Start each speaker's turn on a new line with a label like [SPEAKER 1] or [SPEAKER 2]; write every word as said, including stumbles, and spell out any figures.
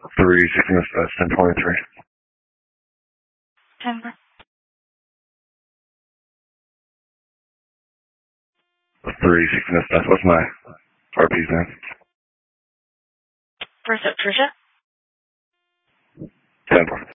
[SPEAKER 1] three sixteen West, uh, ten twenty-three.
[SPEAKER 2] ten.
[SPEAKER 1] three sixteen West, what's my R P's name?
[SPEAKER 2] First up, Trisha.
[SPEAKER 1] ten four.